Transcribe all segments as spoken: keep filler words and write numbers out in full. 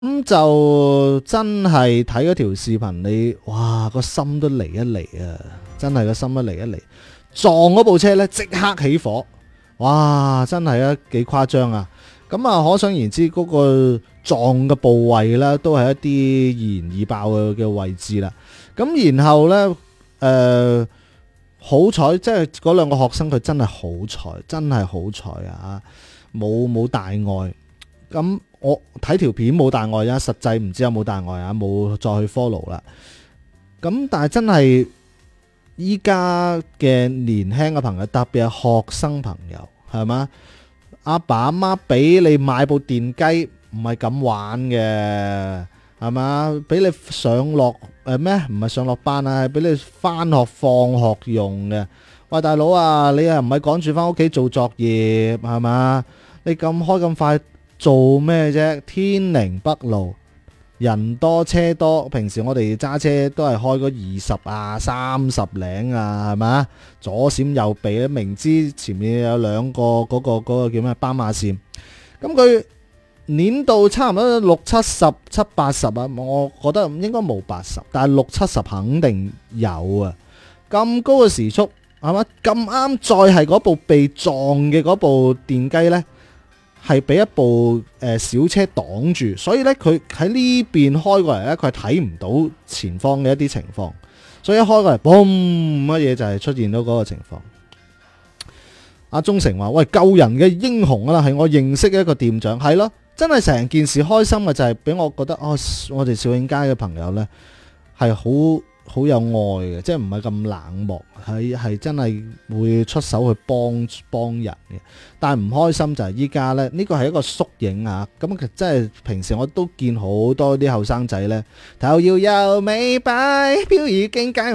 咁就真係睇嗰條視頻，你哇個心都嚟一嚟啊！真係個心都嚟一嚟，撞嗰部車呢，即刻起火，哇！真係啊幾誇張啊！咁啊，可想而知嗰個撞嘅部位呢，都係一啲易燃易爆嘅嘅位置啦。咁然後呢，誒、呃、好彩，即係嗰兩個學生佢真係好彩，真係好彩啊！冇冇大礙。咁我睇條片冇大礙啊，實際唔知有冇大礙啊，冇再去 follow 啦。咁但係真係依家嘅年輕嘅朋友，特別係學生朋友，係嘛？阿爸阿媽俾你買部電雞，唔係咁玩嘅，係嘛？俾你上落誒咩？唔係上落班啊，係俾你翻學放學用嘅。喂，大佬啊，你又唔係趕住翻屋企做作業，係嘛？你咁開咁快做咩啫？天寧北路人多車多，平時我哋揸車都係開個二十啊、三十零啊，係嘛？左閃右避，明知前面有兩個嗰、嗰個、嗰個叫咩斑馬線，咁佢碾到差唔多六七十、七八十啊，我覺得應該冇八十，但係六七十肯定有啊！咁高嘅時速係嘛？咁啱再係嗰部被撞嘅嗰部電雞呢，係俾一部誒、呃、小車擋住，所以咧佢喺呢邊開過嚟咧，佢係睇唔到前方嘅一啲情況，所以一開過嚟，嘣乜嘢就係出現到嗰個情況。阿忠誠話：喂，救人嘅英雄啦，係我認識嘅一個店長，係咯，真係成件事開心嘅就係俾我覺得，哦，我哋肇慶街嘅朋友呢，係好好有愛嘅，即係唔係咁冷漠，係係真係會出手去幫幫人嘅。但係唔開心就係依家呢，呢個係一個縮影啊！咁其實真係平時我都見好多啲後生仔呢，頭搖又尾擺，飄移境界，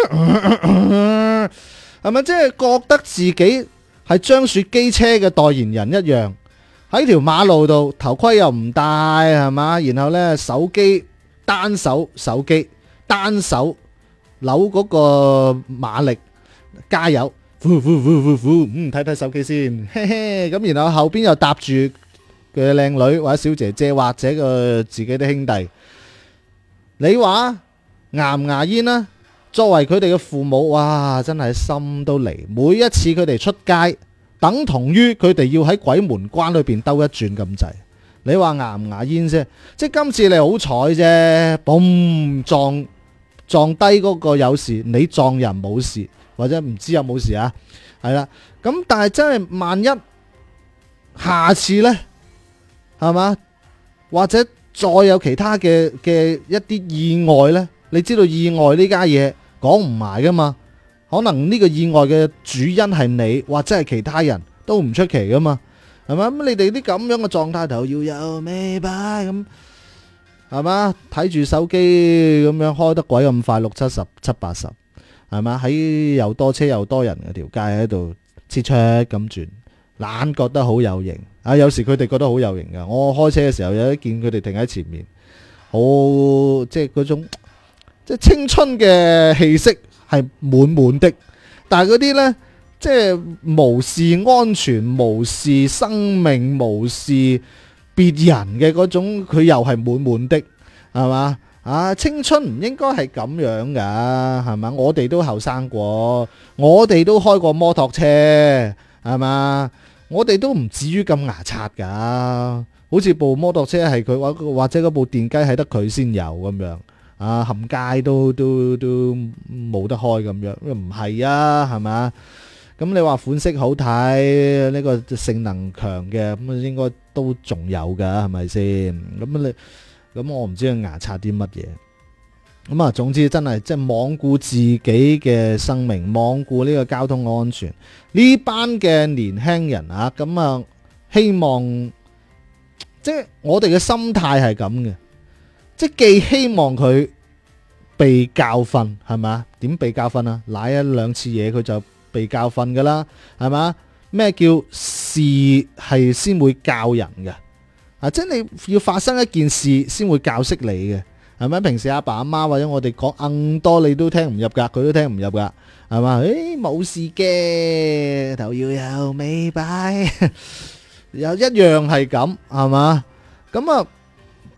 係咪即係覺得自己係張雪機車嘅代言人一樣？喺條馬路度頭盔又唔戴，係嘛？然後呢，手機單手手機。單手扭嗰個馬力加油，呼呼呼呼呼，嗯，睇睇手機先，嘿嘿，咁然後後邊又搭住嘅靚女或者小姐姐或者個自己啲兄弟，你話牙唔牙煙啦？作為佢哋嘅父母，哇，真係心都離。每一次佢哋出街，等同於佢哋要喺鬼門關裏邊兜一轉咁滯。你話牙唔牙煙啫？即係今次你好彩啫，嘣撞。撞低嗰個有事，你撞人冇事，或者唔知有冇事啊？係啦，咁但係真係萬一下次呢，係嘛？或者再有其他嘅嘅一啲意外呢？你知道意外呢家嘢講唔埋噶嘛？可能呢個意外嘅主因係你，或者係其他人都唔出奇噶嘛？係嘛？咁你哋啲咁樣嘅狀態，頭搖又尾擺咁。係嘛？睇住手機咁樣開得鬼咁快，六七十、七八十，係嘛？喺又多車又多人嘅條街喺度切出咁轉，懶覺得好有型啊！有時佢哋覺得好有型噶。我開車嘅時候有一見佢哋停喺前面，好即係嗰種即係青春嘅氣息係滿滿的，但係嗰啲呢，即係無視安全、無視生命、無視別人嘅嗰種，佢又係滿滿的，係嘛？啊，青春唔應該係咁樣噶，係嘛？我哋都後生過，我哋都開過摩托車，係嘛？我哋都唔至於咁牙刷噶，好似部摩托車係佢或或者嗰部電雞係得佢先有咁樣，啊，冚街都都都冇得開咁樣，唔係啊，係嘛？咁你話款式好睇，呢個性能強嘅，咁應該都仲有噶，係咪先？咁你咁我唔知佢牙刷啲乜嘢。咁啊，總之真係即係罔顧自己嘅生命，罔顧呢個交通安全。呢班嘅年輕人啊，咁啊，希望即係我哋嘅心態係咁嘅，即係既希望佢被教訓，係咪？點被教訓啊？舐一兩次嘢佢就被教訓噶啦，係嘛？咩叫事係先會教人嘅？啊，即係你要發生一件事先會教識你嘅，係咪？平時阿爸阿媽或者我哋講更多，你都聽唔入噶，佢都聽唔入噶，係嘛？誒，冇事嘅，頭搖又尾擺，又一樣係咁，係嘛？咁啊，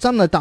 真係搭